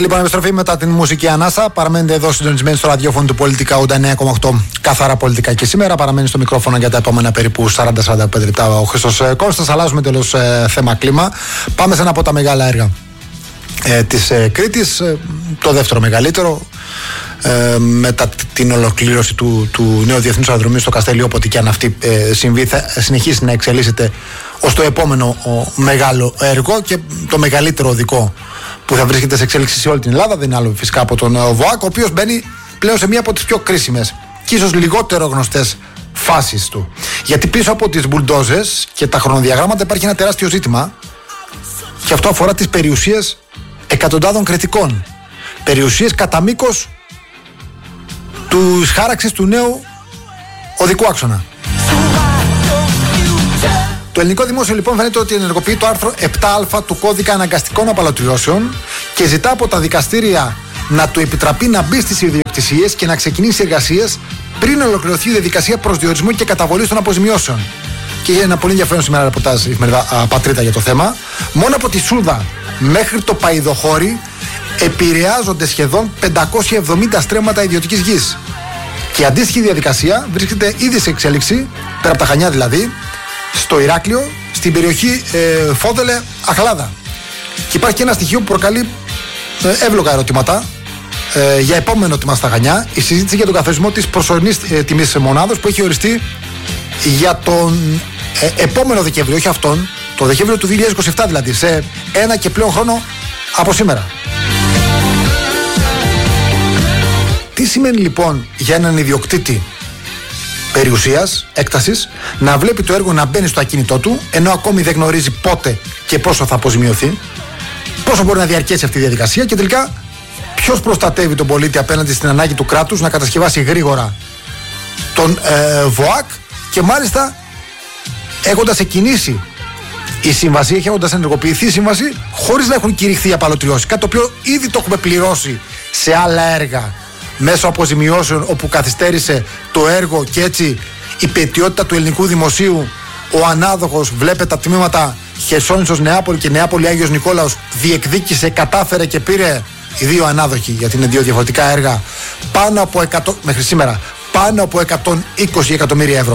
Λοιπόν, επιστροφή μετά την μουσική ανάσα. Παραμένετε εδώ συντονισμένοι στο ραδιόφωνο του Πολιτικά 89,8. Καθαρά πολιτικά και σήμερα. Παραμένει στο μικρόφωνο για τα επόμενα περίπου 40-45 λεπτά ο Χρήστος Κώστας. Αλλάζουμε τέλος θέμα κλίμα. Πάμε σε ένα από τα μεγάλα έργα της Κρήτης. Το δεύτερο μεγαλύτερο. Μετά την ολοκλήρωση του νέου διεθνούς αεροδρομίου στο Καστέλιο, όποτε και αν αυτή συμβεί, θα συνεχίσει να εξελίσσεται ως το επόμενο μεγάλο έργο και το μεγαλύτερο οδικό που θα βρίσκεται σε εξέλιξη σε όλη την Ελλάδα. Δεν είναι άλλο φυσικά από τον ΒΟΑΚ, ο οποίος μπαίνει πλέον σε μία από τις πιο κρίσιμες και ίσως λιγότερο γνωστές φάσεις του. Γιατί πίσω από τις μπουλντόζες και τα χρονοδιαγράμματα υπάρχει ένα τεράστιο ζήτημα, και αυτό αφορά τις περιουσίες εκατοντάδων κριτικών. Περιουσίες κατά μήκος του χάραξης του νέου οδικού άξονα. Το ελληνικό δημόσιο λοιπόν φαίνεται ότι ενεργοποιεί το άρθρο 7α του κώδικα αναγκαστικών απαλωτριώσεων και ζητά από τα δικαστήρια να του επιτραπεί να μπει στις ιδιοκτησίες και να ξεκινήσει εργασίες πριν ολοκληρωθεί η διαδικασία προσδιορισμού και καταβολής των αποζημιώσεων. Και έχει ένα πολύ ενδιαφέρον σήμερα ρεπορτάζ η εφημερίδα Πατρίτα για το θέμα. Μόνο από τη Σούδα μέχρι το Παϊδοχώρι επηρεάζονται σχεδόν 570 στρέμματα ιδιωτικής γης. Και η αντίστοιχη διαδικασία βρίσκεται ήδη σε εξέλιξη, πέρα από τα Χανιά δηλαδή, στο Ηράκλειο, στην περιοχή Φόδελε Αχλάδα. Και υπάρχει και ένα στοιχείο που προκαλεί εύλογα ερωτήματα για επόμενο τιμά στα Χανιά, η συζήτηση για τον καθορισμό της προσωρινής τιμής μονάδος που έχει οριστεί για τον επόμενο Δεκέμβριο, όχι αυτόν, το Δεκέμβριο του 2027 δηλαδή, σε ένα και πλέον χρόνο από σήμερα. Τι σημαίνει λοιπόν για έναν ιδιοκτήτη περιουσίας, έκτασης, να βλέπει το έργο να μπαίνει στο ακίνητό του, ενώ ακόμη δεν γνωρίζει πότε και πόσο θα αποζημιωθεί, πόσο μπορεί να διαρκέσει αυτή η διαδικασία και τελικά ποιος προστατεύει τον πολίτη απέναντι στην ανάγκη του κράτους να κατασκευάσει γρήγορα τον ΒΟΑΚ και μάλιστα έχοντας εκκινήσει η σύμβαση, έχοντας ενεργοποιηθεί η σύμβαση χωρίς να έχουν κηρυχθεί οι απαλωτριώσεις, κάτι το οποίο ήδη το έχουμε πληρώσει σε άλλα έργα μέσω αποζημιώσεων όπου καθυστέρησε το έργο και έτσι η πετιότητα του ελληνικού δημοσίου. Ο ανάδοχος, βλέπετε τα τμήματα Χερσόνησος Νεάπολη και Νεάπολη Άγιος Νικόλαος, διεκδίκησε, κατάφερε και πήρε, οι δύο ανάδοχοι, γιατί είναι δύο διαφορετικά έργα, πάνω από 100, μέχρι σήμερα πάνω από 120 εκατομμύρια ευρώ.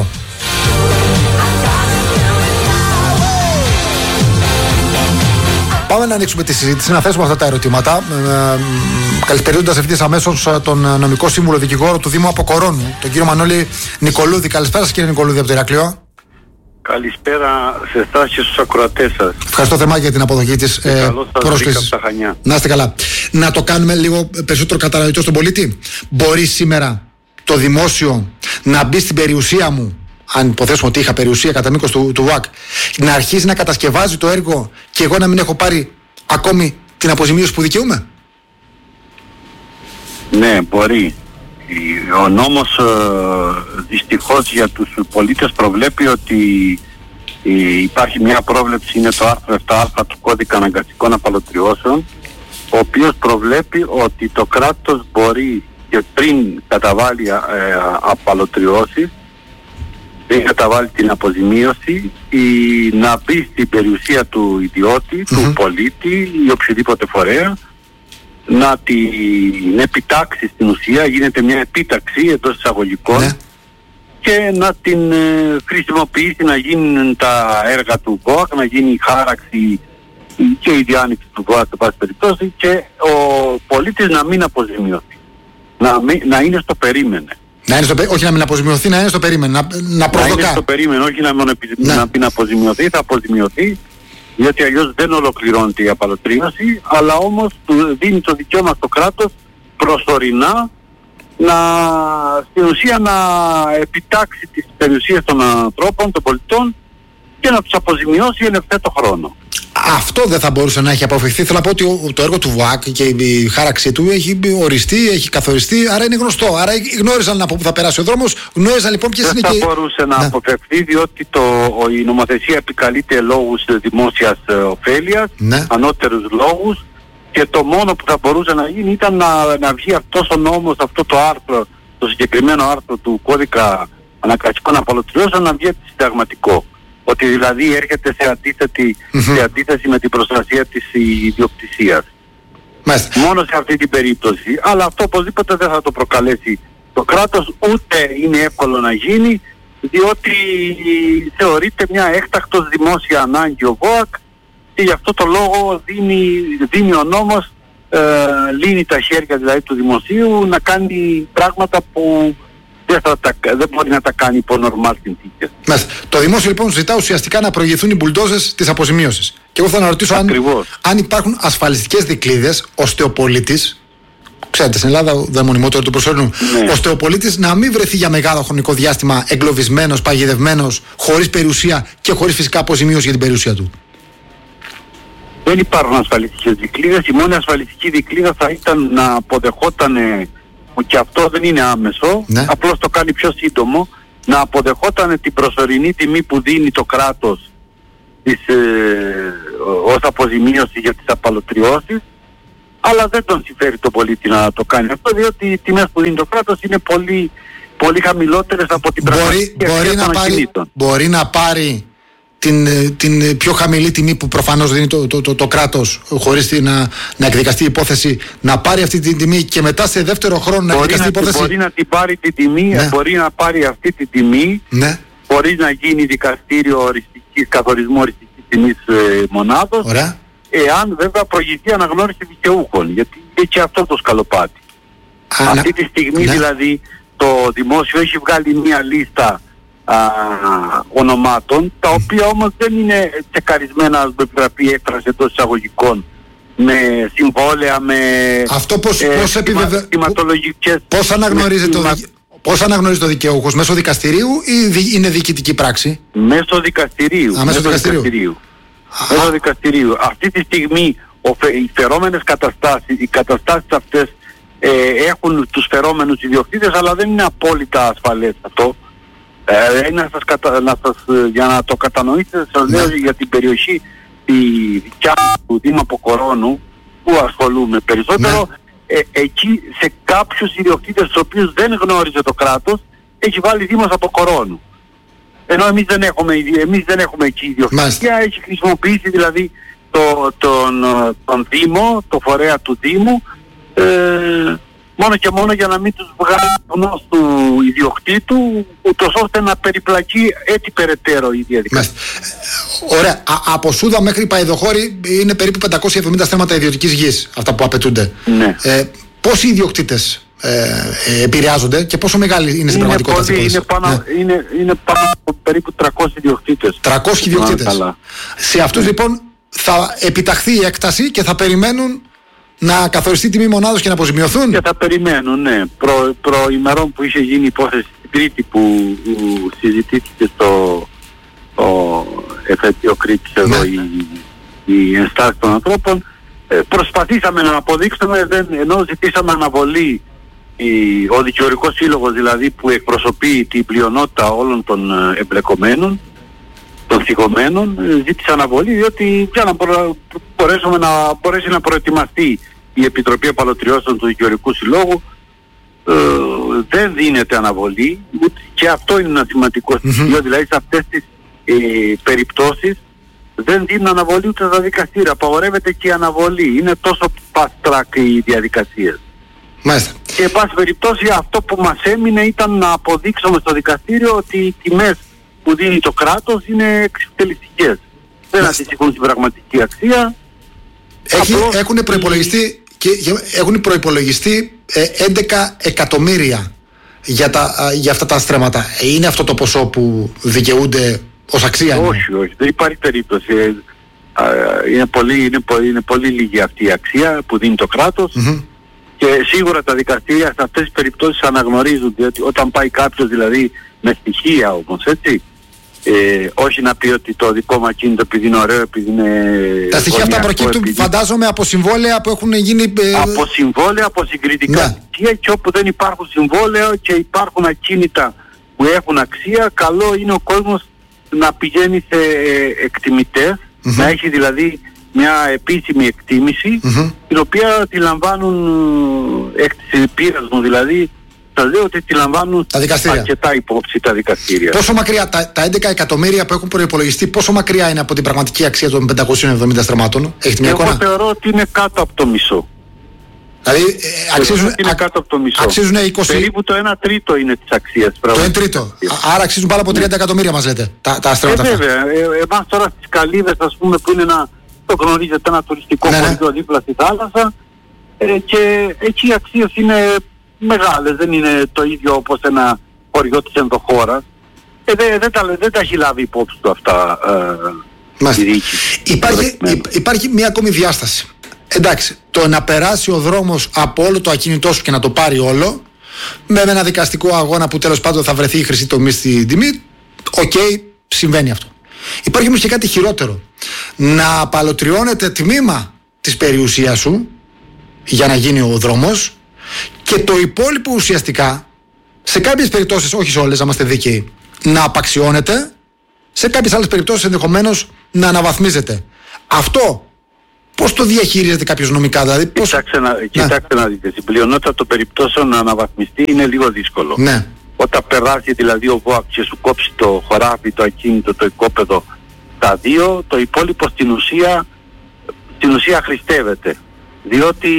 Πάμε να ανοίξουμε τη συζήτηση, να θέσουμε αυτά τα ερωτήματα. Καλησπερίζοντας ευθύς αμέσως τον νομικό σύμβουλο δικηγόρο του Δήμου Αποκορώνου, τον κύριο Μανώλη Νικολούδη. Καλησπέρα σας κύριε Νικολούδη από το Ηράκλειο. Καλησπέρα σε εσάς και στους ακροατές σας. Ευχαριστώ θερμά για την αποδοχή της πρόσκλησης. Να είστε καλά. Να το κάνουμε λίγο περισσότερο κατανοητό στον πολίτη. Μπορεί σήμερα το δημόσιο να μπει στην περιουσία μου, αν υποθέσουμε ότι είχα περιουσία κατά μήκος του ΒΟΑΚ, να αρχίσει να κατασκευάζει το έργο και εγώ να μην έχω πάρει ακόμη την αποζημίωση που δικαιούμαι? Ναι, μπορεί. Ο νόμος δυστυχώς για τους πολίτες προβλέπει ότι υπάρχει μια πρόβλεψη, είναι το άρθρο 7α του κώδικα αναγκαστικών απαλωτριώσεων, ο οποίος προβλέπει ότι το κράτος μπορεί και πριν καταβάλει απαλωτριώσεις, πριν καταβάλει την αποζημίωση, να μπει στην περιουσία του ιδιώτη, του πολίτη ή οποιοδήποτε φορέα, να την επιτάξει στην ουσία, γίνεται μια επίταξη εντός εισαγωγικών, και να την χρησιμοποιήσει, να γίνουν τα έργα του ΒΟΑΚ, να γίνει η χάραξη και η διάνοιξη του ΒΟΑΚ σε πάση περιπτώσει και ο πολίτης να μην αποζημιωθεί, να είναι στο περίμενε. Όχι να μην αποζημιωθεί, να είναι στο περίμενε, να προδοκά. Να είναι στο περίμενε, όχι να μην αποζημιωθεί, θα αποζημιωθεί, γιατί αλλιώς δεν ολοκληρώνεται η απαλωτρίωση, αλλά όμως του δίνει το δικαίωμα στο κράτος προσωρινά στην ουσία να επιτάξει τις περιουσίες των ανθρώπων, των πολιτών και να τους αποζημιώσει εν ευθέτω χρόνο. Αυτό δεν θα μπορούσε να έχει αποφευχθεί? Θέλω να πω ότι το έργο του ΒΟΑΚ και η χάραξή του έχει οριστεί, έχει καθοριστεί, άρα είναι γνωστό. Άρα γνώριζαν από πού θα περάσει ο δρόμος, γνώριζαν λοιπόν ποιες είναι και... Δεν θα μπορούσε να αποφευχθεί, διότι η νομοθεσία επικαλείται λόγους δημόσιας ωφέλειας, ανώτερους λόγους, και το μόνο που θα μπορούσε να γίνει ήταν να βγει αυτός ο νόμος, αυτό το άρθρο, το συγκεκριμένο άρθρο του κώδικα αναγκαστικών απαλωτριώσεων να βγει συνταγματικό. Ότι δηλαδή έρχεται σε αντίθεση με την προστασία της ιδιοκτησίας. Μάλιστα. Μόνο σε αυτή την περίπτωση. Αλλά αυτό οπωσδήποτε δεν θα το προκαλέσει το κράτος, ούτε είναι εύκολο να γίνει, διότι θεωρείται μια έκτακτος δημόσια ανάγκη ο ΒΟΑΚ και γι' αυτό το λόγο δίνει ο νόμος, λύνει τα χέρια δηλαδή του δημοσίου να κάνει πράγματα που δεν μπορεί να τα κάνει υπό νορμάλ συνθήκες. Το δημόσιο λοιπόν ζητά ουσιαστικά να προηγηθούν οι μπουλντόζες της αποζημίωσης. Και εγώ θα να ρωτήσω αν υπάρχουν ασφαλιστικές δικλείδες ώστε ο πολίτης, ξέρετε στην Ελλάδα δεν μονιμότερο του προσωρινού, ώστε ο πολίτης να μην βρεθεί για μεγάλο χρονικό διάστημα εγκλωβισμένος, παγιδευμένος, χωρίς περιουσία και χωρίς φυσικά αποζημίωση για την περιουσία του. Δεν υπάρχουν ασφαλιστικές δικλείδες. Η μόνη ασφαλιστική δικλείδα θα ήταν να αποδεχόταν, που και αυτό δεν είναι άμεσο, απλώς το κάνει πιο σύντομο, να αποδεχόταν την προσωρινή τιμή που δίνει το κράτος ως αποζημίωση για τις απαλωτριώσεις, αλλά δεν τον συμφέρει το πολίτη να το κάνει αυτό, διότι οι τιμές που δίνει το κράτος είναι πολύ, πολύ χαμηλότερες από την πραγματική αξία των ακινήτων. Μπορεί να πάρει την πιο χαμηλή τιμή που προφανώς δίνει το κράτος, χωρίς να εκδικαστεί η υπόθεση, να πάρει αυτή την τιμή και μετά σε δεύτερο χρόνο να εκδικαστεί η υπόθεση. Μπορεί να την πάρει την τιμή, μπορεί να πάρει αυτή τη τιμή, χωρίς να γίνει δικαστήριο καθορισμού οριστικής τιμής μονάδος, εάν βέβαια προηγηθεί αναγνώριση δικαιούχων, γιατί έχει αυτό το σκαλοπάτι. Αυτή τη στιγμή δηλαδή το δημόσιο έχει βγάλει μια λίστα ονομάτων, τα οποία όμως δεν είναι τσεκαρισμένα, με επιτραπεί έκφραση εντός εισαγωγικών, με συμβόλαια, με αυτό πώς αναγνωρίζει το δικαιούχος, μέσω δικαστηρίου ή είναι διοικητική πράξη? Μέσω δικαστηρίου. Μέσω δικαστηρίου. Αυτή τη στιγμή οι φερόμενες καταστάσεις, οι καταστάσεις αυτές έχουν τους φερόμενους ιδιοκτήτες, αλλά δεν είναι απόλυτα ασφαλές αυτό. Για να το κατανοήσετε, σας λέω για την περιοχή τη δικιά του Δήμου Αποκορώνου που ασχολούμαι περισσότερο, εκεί σε κάποιους ιδιοκτήτες τους οποίους δεν γνώριζε το κράτος έχει βάλει Δήμος Αποκορώνου, ενώ εμείς δεν έχουμε εκεί ιδιοκτησία. Έχει χρησιμοποιήσει δηλαδή τον Δήμο, το φορέα του Δήμου, μόνο και μόνο για να μην τους βγάλει γνώση του ιδιοκτήτου, ούτως ώστε να περιπλακεί έτσι περαιτέρω η διαδικασία. Ωραία. Από Σούδα μέχρι Παϊδοχώρη είναι περίπου 570 στρέμματα ιδιωτικής γης, αυτά που απαιτούνται. Πόσοι ιδιοκτήτες επηρεάζονται και πόσο μεγάλη είναι στην πραγματικότητα? Είναι πάνω από περίπου 300 ιδιοκτήτες. 300 ιδιοκτήτες. Σε αυτούς λοιπόν θα επιταχθεί η έκταση και θα περιμένουν να καθοριστεί τιμή μονάδος και να αποζημιωθούν. Και θα περιμένουν, προημερών που είχε γίνει υπόθεση στην Κρήτη που συζητήθηκε στο εφετείο Κρήτης εδώ η ενστάση των ανθρώπων, προσπαθήσαμε να αποδείξουμε, ενώ ζητήσαμε αναβολή, ο δικηγορικός σύλλογος δηλαδή που εκπροσωπεί την πλειονότητα όλων των εμπλεκομένων, των θυγωμένων, ζήτησε αναβολή, διότι για να μπορέσει να προετοιμαστεί η Επιτροπή Απαλωτριώσεων του Δικηγορικού Συλλόγου, δεν δίνεται αναβολή, και αυτό είναι ένα σημαντικό στοιχείο, δηλαδή σε αυτές τις περιπτώσεις δεν δίνουν αναβολή ούτε στα δικαστήρια, απαγορεύεται και η αναβολή, είναι τόσο fast track οι διαδικασίες. Μάλιστα. Και εν πάση περιπτώσει αυτό που μας έμεινε ήταν να αποδείξουμε στο δικαστήριο ότι οι τιμές που δίνει το κράτος είναι εξευτελιστικές. Δεν αντιστοιχούν στην πραγματική αξία. Έχουν προϋπολογιστεί 11 εκατομμύρια για αυτά τα στρέμματα. Είναι αυτό το ποσό που δικαιούνται ως αξία? Όχι, δεν υπάρχει περίπτωση. Είναι πολύ λίγη αυτή η αξία που δίνει το κράτος, και σίγουρα τα δικαστήρια σε αυτές τις περιπτώσεις αναγνωρίζουν, διότι όταν πάει κάποιος δηλαδή με στοιχεία όμως, έτσι, όχι να πει ότι το δικό μου ακίνητο επειδή είναι ωραίο, επειδή είναι... Τα στοιχεία αυτά προκύπτουν φαντάζομαι από συμβόλαια που έχουν γίνει... Από συμβόλαια, από συγκριτικά στοιχεία, και όπου δεν υπάρχουν συμβόλαια και υπάρχουν ακίνητα που έχουν αξία, καλό είναι ο κόσμος να πηγαίνει σε εκτιμητές, να έχει δηλαδή μια επίσημη εκτίμηση, την οποία τη λαμβάνουν εκ της πείρας μου, δηλαδή θα λέω ότι τη λαμβάνουν αρκετά υπόψη τα δικαστήρια. Πόσο μακριά, τα 11 εκατομμύρια που έχουν προϋπολογιστεί, πόσο μακριά είναι από την πραγματική αξία των 570 στραμμάτων? Έχετε μια εικόνα? Εγώ θεωρώ ότι είναι κάτω από το μισό. Δηλαδή είναι κάτω από το μισό. Αξίζουν 20. Περίπου το 1 τρίτο είναι της αξίας. Το 1 τρίτο. Άρα αξίζουν πάνω από 30 εκατομμύρια μας λέτε τα στρέμματα αυτά. Βέβαια. Εμάς τώρα στις Καλύβες, ας πούμε, που είναι το γνωρίζετε, ένα τουριστικό χωριό δίπλα στη θάλασσα, και εκεί οι αξίες είναι μεγάλες, δεν είναι το ίδιο όπως ένα χωριό της ενδοχώρας. Δεν τα έχει λάβει υπόψη του αυτά η διοίκηση. Υπάρχει μια ακόμη διάσταση. Εντάξει, το να περάσει ο δρόμος από όλο το ακίνητό σου και να το πάρει όλο, με ένα δικαστικό αγώνα που τέλος πάντων θα βρεθεί η χρυσή τομή στην τιμή, συμβαίνει αυτό. Υπάρχει όμως και κάτι χειρότερο. Να απαλωτριώνεται τμήμα της περιουσίας σου για να γίνει ο δρόμος και το υπόλοιπο ουσιαστικά, σε κάποιες περιπτώσεις, όχι σε όλες, να είμαστε δίκαιοι, να απαξιώνεται, σε κάποιες άλλες περιπτώσεις ενδεχομένως να αναβαθμίζεται. Αυτό πώς το διαχειρίζεται κάποιος νομικά, δηλαδή πώς... Κοιτάξτε να δείτε, στην πλειονότητα των περιπτώσεων να αναβαθμιστεί είναι λίγο δύσκολο. Ναι. Όταν περάσει δηλαδή ο ΒΟΑΚ και σου κόψει το χωράφι, το ακίνητο, το οικόπεδο, τα δύο, το υπόλοιπο στην ουσία χρηστεύεται. Διότι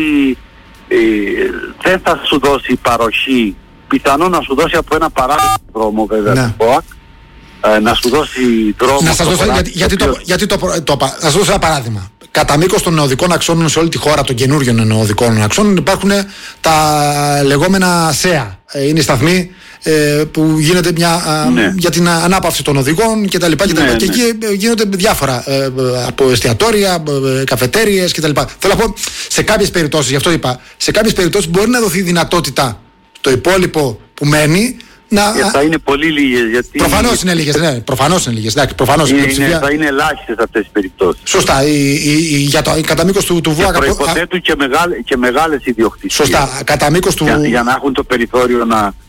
δεν θα σου δώσει παροχή, πιθανό να σου δώσει από ένα παράδειγμα δρόμο βέβαια του ΒΟΑΚ, να σου δώσει δρόμο. Να σας δώσω, να σας δώσω ένα παράδειγμα. Κατά μήκος των νεοδικών αξώνων σε όλη τη χώρα, των καινούριων νεοδικών αξώνων, υπάρχουν τα λεγόμενα ΣΕΑ. Είναι σταθμοί που γίνεται για την ανάπαυση των οδηγών κτλ. Και εκεί γίνονται διάφορα από εστιατόρια, καφετέριες κτλ. Θέλω να πω, σε κάποιες περιπτώσεις, γι' αυτό είπα, σε κάποιες περιπτώσεις μπορεί να δοθεί δυνατότητα το υπόλοιπο που μένει. Θα είναι πολύ λίγες, γιατί... Προφανώς είναι λίγες, ναι. Προφανώς είναι λίγες. Θα είναι ελάχιστες αυτές τις περιπτώσεις. Σωστά. Κατά μήκος του ΒΟΑΚ... Και προϋποθέτουν και μεγάλες ιδιοκτησίες. Σωστά. Κατά μήκος του... Για να έχουν το περιθώριο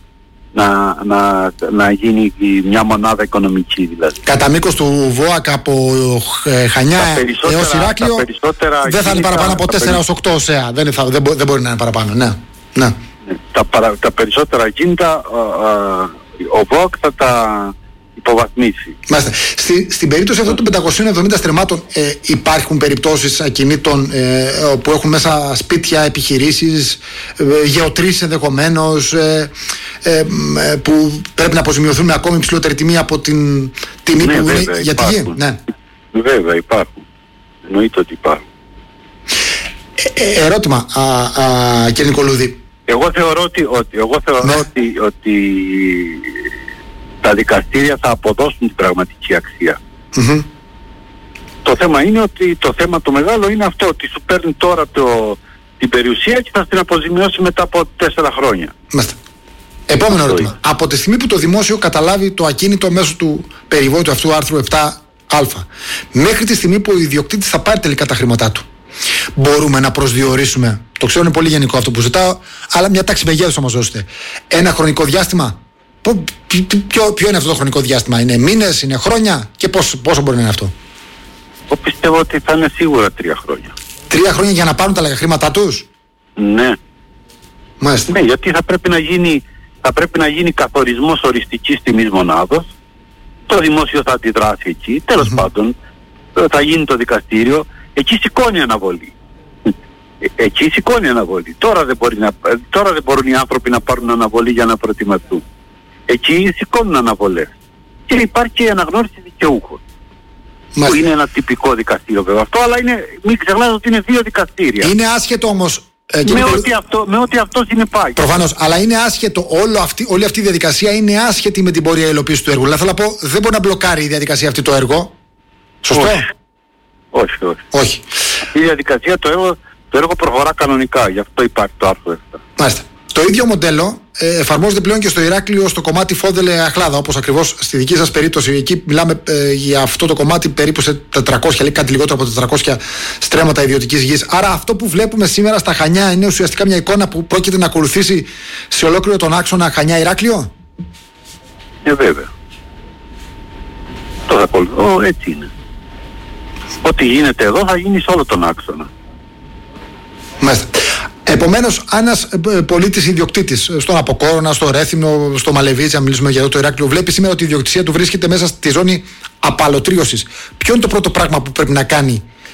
να γίνει μια μονάδα οικονομική δηλαδή. Κατά μήκος του ΒΟΑΚ από Χανιά έως Ηράκλειο δεν θα είναι παραπάνω από 4 έως 8 ΣΕΑ. Δεν μπορεί να είναι παραπάνω. Ναι. Τα περισσότερα ακίνητα ο ΒΟΑΚ θα τα υποβαθμίσει. Μάλιστα. Στην περίπτωση αυτών των 570 στρεμμάτων υπάρχουν περιπτώσεις ακινήτων που έχουν μέσα σπίτια, επιχειρήσεις, γεωτρήσεις ενδεχομένως, που πρέπει να αποζημιωθούν με ακόμη υψηλότερη τιμή από την τιμή που είναι για τη γη. Ναι. Βέβαια υπάρχουν. Εννοείται ότι υπάρχουν. Ερώτημα, κύριε Νικολούδη. Εγώ θεωρώ ότι τα δικαστήρια θα αποδώσουν την πραγματική αξία. Mm-hmm. Το θέμα είναι ότι το θέμα το μεγάλο είναι αυτό, ότι σου παίρνει τώρα την περιουσία και θα την αποζημιώσει μετά από 4 χρόνια. Μάλιστα. Επόμενο ερώτημα. Από τη στιγμή που το δημόσιο καταλάβει το ακίνητο μέσω του περιβόητου αυτού άρθρου 7α, μέχρι τη στιγμή που ο ιδιοκτήτης θα πάρει τελικά τα χρήματά του, μπορούμε να προσδιορίσουμε, το ξέρω είναι πολύ γενικό αυτό που ζητάω, αλλά μια τάξη μεγέθους θα μας δώσετε, ένα χρονικό διάστημα? Ποιο είναι αυτό το χρονικό διάστημα? Είναι μήνες, είναι χρόνια και πόσο μπορεί να είναι αυτό? Εγώ πιστεύω ότι θα είναι σίγουρα 3 χρόνια. 3 χρόνια για να πάρουν τα χρήματά τους? Ναι. Μάλιστα. Ναι, γιατί θα πρέπει να γίνει καθορισμός οριστικής τιμής μονάδος. Το δημόσιο θα αντιδράσει εκεί. Τέλος πάντων, θα γίνει το δικαστήριο. Εκεί σηκώνει αναβολή. Τώρα δεν μπορούν οι άνθρωποι να πάρουν αναβολή για να προετοιμαστούν. Εκεί σηκώνουν αναβολές. Και υπάρχει και η αναγνώριση δικαιούχων. Που είναι ένα δικαστήριο βέβαια αυτό, αλλά μην ξεχνάτε ότι είναι 2 δικαστήρια. Είναι άσχετο όμως. Με ό,τι αυτό συνεπάγει. Προφανώς, αλλά είναι άσχετο, όλη αυτή η διαδικασία είναι άσχετη με την πορεία υλοποίησης του έργου. Δηλαδή θέλω να πω, δεν μπορεί να μπλοκάρει η διαδικασία αυτή το έργο. Σωστό? Όχι. Αυτή η διαδικασία, το έργο προχωρά κανονικά, γι' αυτό υπάρχει το άρθρο 7. Μάλιστα. Το ίδιο μοντέλο εφαρμόζεται πλέον και στο Ηράκλειο, στο κομμάτι Φόδελε Αχλάδα, όπως ακριβώς στη δική σας περίπτωση. Εκεί μιλάμε για αυτό το κομμάτι περίπου σε 400, λέει κάτι λιγότερο από 400 στρέμματα ιδιωτικής γης. Άρα αυτό που βλέπουμε σήμερα στα Χανιά είναι ουσιαστικά μια εικόνα που πρόκειται να ακολουθήσει σε ολόκληρο τον άξονα Χανιά-Ηράκλειο. Βέβαια. Το θα ακολουθώ, έτσι είναι. Ό,τι γίνεται εδώ θα γίνει σε όλο τον άξονα. Μάλιστα. Επομένως, αν ένας πολίτης ιδιοκτήτης στον Αποκόρονα, στο Ρέθυμνο, στο Μαλεβίτσι, αν μιλήσουμε για εδώ το Ηράκλειο, βλέπει σήμερα ότι η ιδιοκτησία του βρίσκεται μέσα στη ζώνη απαλωτρίωσης, ποιο είναι το πρώτο πράγμα που πρέπει να κάνει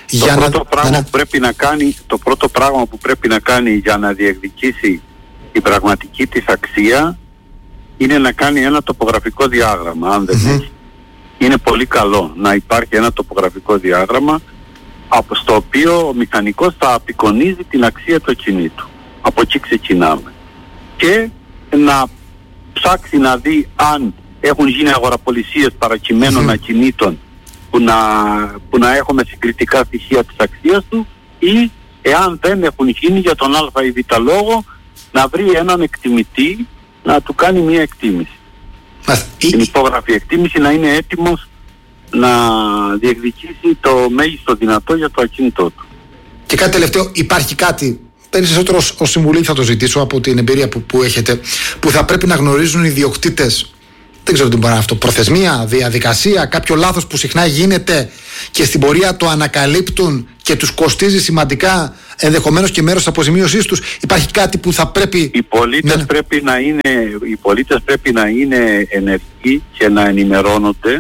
Το πρώτο πράγμα που πρέπει να κάνει για να διεκδικήσει η πραγματική της αξία είναι να κάνει ένα τοπογραφικό διάγραμμα, αν δεν έχει. Είναι πολύ καλό να υπάρχει ένα τοπογραφικό διάγραμμα στο οποίο ο μηχανικός θα απεικονίζει την αξία του ακινήτου. Από εκεί ξεκινάμε. Και να ψάξει να δει αν έχουν γίνει αγοραπολισίες παρακειμένων ακινήτων που να έχουμε συγκριτικά στοιχεία της αξίας του, ή εάν δεν έχουν γίνει για τον α ή β λόγο, να βρει έναν εκτιμητή να του κάνει μια εκτίμηση. Την υπόγραφη εκτίμηση να είναι έτοιμος να διεκδικήσει το μέγιστο δυνατό για το ακίνητό του. Και κάτι τελευταίο, υπάρχει κάτι, περισσότερο ως συμβουλή θα το ζητήσω από την εμπειρία που έχετε, που θα πρέπει να γνωρίζουν οι ιδιοκτήτες, δεν ξέρω τι μπορεί να είναι αυτό, προθεσμία, διαδικασία, κάποιο λάθος που συχνά γίνεται και στην πορεία το ανακαλύπτουν και τους κοστίζει σημαντικά, ενδεχομένως και μέρος της αποζημίωσής τους. Υπάρχει κάτι που θα πρέπει... Οι πολίτες πρέπει να είναι ενεργοί και να ενημερώνονται.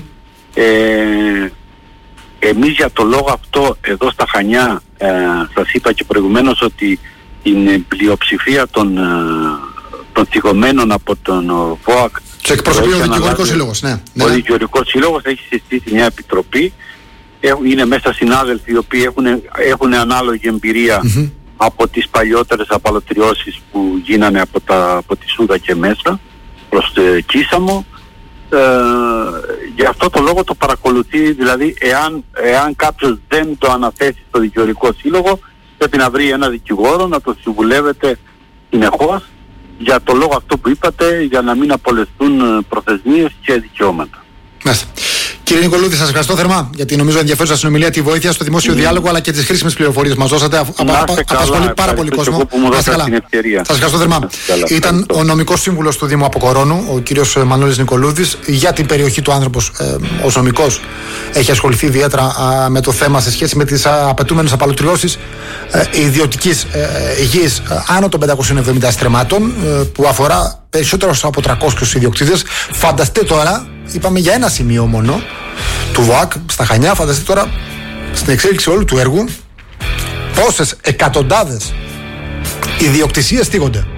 Εμείς για το λόγο αυτό εδώ στα Χανιά, σας είπα και προηγουμένως ότι την πλειοψηφία των θυγωμένων από τον ΒΟΑΚ σε εκπροσωπεί ο Δικηγορικός Σύλλογος. Ο Δικηγορικός Σύλλογος έχει συστήσει μια επιτροπή. Είναι μέσα συνάδελφοι οι οποίοι έχουν ανάλογη εμπειρία από τις παλιότερες απαλωτριώσεις που γίνανε από τη Σούδα και μέσα προς Κίσαμο. Γι' αυτό το λόγο το παρακολουθεί, δηλαδή εάν κάποιος δεν το αναθέσει στο Δικηγορικό Σύλλογο, πρέπει να βρει ένα δικηγόρο, να το συμβουλεύεται συνεχώς για το λόγο αυτό που είπατε, για να μην απολεστούν προθεσμίες και δικαιώματα. Μάλιστα. Κύριε Νικολούδη, σας ευχαριστώ θερμά για την νομίζω ενδιαφέρουσα συνομιλία, τη βοήθεια στο δημόσιο διάλογο αλλά και τις χρήσιμες πληροφορίες που μας δώσατε. Απασχολεί πάρα πολύ κόσμο. Σας ευχαριστώ θερμά. Ήταν ο νομικός σύμβουλος του Δήμου Αποκορώνου, ο κύριος Μανώλης Νικολούδης. Για την περιοχή του άνθρωπος, ως νομικός, έχει ασχοληθεί ιδιαίτερα με το θέμα σε σχέση με τις απαιτούμενες απαλωτριώσεις ιδιωτικής γης άνω των 570 στρεμμάτων, που αφορά περισσότερους από 300 ιδιοκτήτες. Φανταστείτε τώρα, είπαμε για ένα σημείο μόνο του ΒΟΑΚ στα Χανιά, φανταστείτε τώρα στην εξέλιξη όλου του έργου πόσες εκατοντάδες ιδιοκτησίες θίγονται,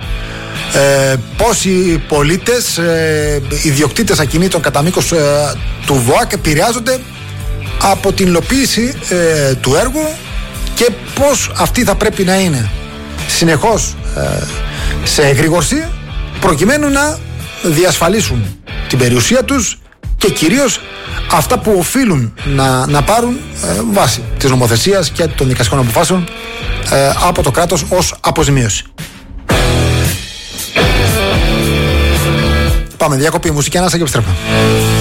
πόσοι πολίτες, ιδιοκτήτες ακινήτων κατά μήκος του ΒΟΑΚ επηρεάζονται από την υλοποίηση του έργου και πώς αυτοί θα πρέπει να είναι συνεχώς σε εγρήγορση προκειμένου να διασφαλίσουν την περιουσία τους και κυρίως αυτά που οφείλουν να πάρουν βάσει της νομοθεσίας και των δικαστικών αποφάσεων από το κράτος ως αποζημίωση. Πάμε διακοπή, μουσική ανάσα και επιστρέφουμε.